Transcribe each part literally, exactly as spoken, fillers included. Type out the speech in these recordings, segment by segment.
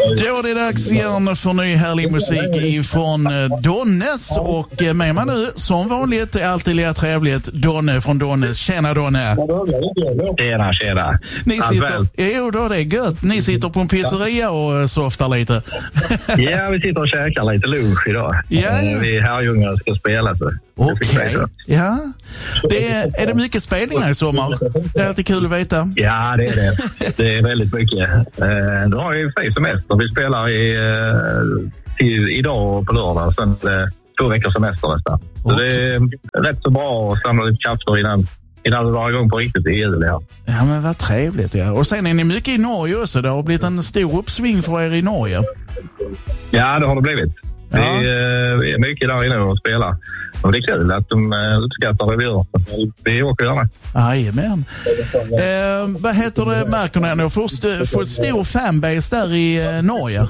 Då är det dags igen för ny härlig musik ifrån Donnes. Och med mig nu, som vanligt, är alltid lite trevligt, Donne från Donnes. Tjena Donne. Tjena, tjena. Ni sitter, jo då, det är gött. Ni sitter på en pizzeria och softar lite. Ja, vi sitter och käkar lite lunch idag. Ja. Vi är Herrljunga ska spela. Okej, okay. Ja. Det är, är det mycket spelningar i sommar? Det är alltid kul att veta. Ja, det är det. Det är väldigt mycket. Eh, då har vi för semester. Vi spelar i, eh, till, idag och på lördag. Sen eh, två veckors semester nästan. Så okay. Det är rätt så bra att samla lite krafter innan, innan det drar igång på riktigt i jul. Ja. Ja, men vad trevligt. Ja. Och sen är ni mycket i Norge också. Det har blivit en stor uppsving för er i Norge. Ja, det har det blivit. Ja. Vi är mycket där inne och spelar. Och det är kul att de uppskattar det vi gör. Vi åker gärna. Jajamän. Eh, vad heter det, märker ni? Ni har fått, fått stor fanbase där i eh, Norge.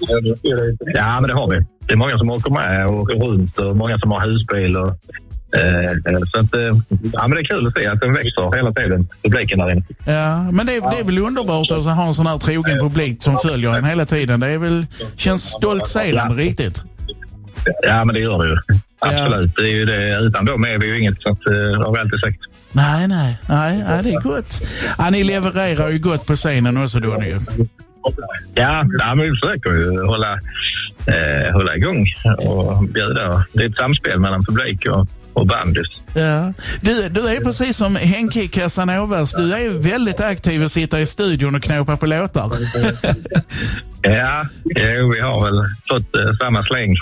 Ja, men det har vi. Det är många som åker med och åker runt och många som har husbil. Och, eh, så att, eh, ja, men det är kul att se att den växer hela tiden, publiken där inne. Ja, men det är, det är väl underbart att ha en sån här trogen publik som följer en hela tiden. Det är väl, känns stolt seglande, ja. Riktigt. Ja, men det gör det ju. Absolut, ja. Det är ju det. Utan dem är vi ju inget, så att, uh, har vi alltid sagt. Nej, nej, nej, nej, det är gott. Ja, ni levererar ju gott på scenen också då nu. Ja, ja, men vi försöker ju hålla, eh, hålla igång och bjuda. Det är ett samspel mellan publik och, och bandis. Ja. Du, du är precis som Henke Casanovas. Du är väldigt aktiv och sitter i studion och knåpar på låtar. Ja, ja, vi har väl fått uh, samma släng.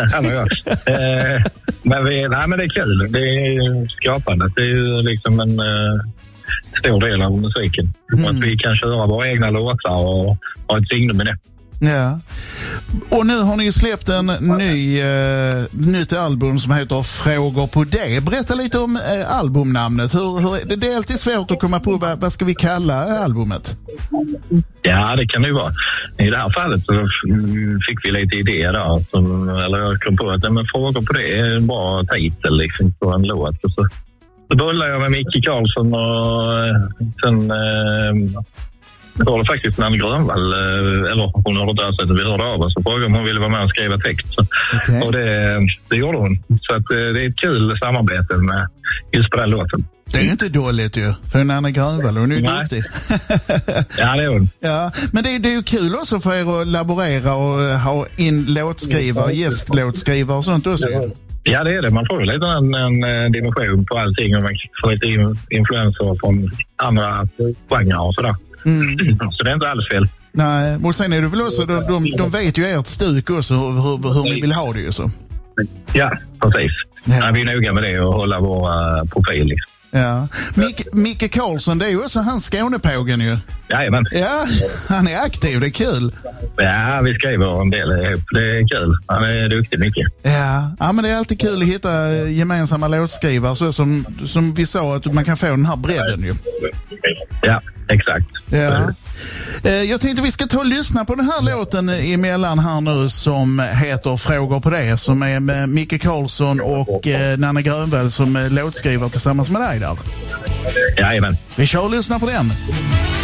uh, men, vi, nej, men det är kul. Det är skapande. Det är ju liksom en uh, stor del av musiken. Mm. Att vi kan köra våra egna låtar och ha ett signum med det. Ja. Och nu har ni ju släppt en ny uh, nytt album som heter Frågor på det. Berätta lite om uh, albumnamnet. Hur, hur, det är alltid svårt att komma på vad, vad ska vi kalla albumet? Ja, det kan det ju vara. I det här fallet så fick vi lite idéer där. Som, eller jag kom på att ja, men Frågor på det är en bra titel liksom, på en låt. Och så, så bollade jag med Micke Karlsson och sen eh, det var det faktiskt Nanne Grönvall, eller hon hörde där så att vi hörde av oss och frågade om hon ville vara med och skriva text. Okay. Och det, det gjorde hon. Så att det är ett kul samarbete med just på den låten. Det är ju inte dåligt ju, för Nanne Grönvall, hon är ju duktig. Ja, det är hon. Ja, men det är, det är ju kul också för er att laborera och ha in låtskrivare, gästlåtskrivare och sånt också. Ja, det är det. Man får ju lite en, en dimension på allting och man får lite influenser från andra genrer och sådär. Mm. Så det är inte alls fel. Nej, och sen är det väl också, de, de, de vet ju ert stuk också, hur, hur, hur ni vill ha det ju så. Ja, precis. Ja. Ja, vi är noga med det och hålla våra profil liksom. Ja. Mick, Micke Karlsson, det är ju också han Skånepågen ju. Jajamän. Ja, han är aktiv, det är kul. Ja, vi skriver en del ihop. Det är kul. Han är duktig mycket. Ja, ja men det är alltid kul att hitta gemensamma låtskrivare så som, som vi sa att man kan få den här bredden ju. Ja, exakt. Ja. Jag tänkte vi ska ta och lyssna på den här låten emellan här nu som heter Frågor på det, som är med Micke Karlsson och eh, Nanne Grönvall som låtskrivare tillsammans med dig där. Jajamän. Vi kör och lyssnar på den.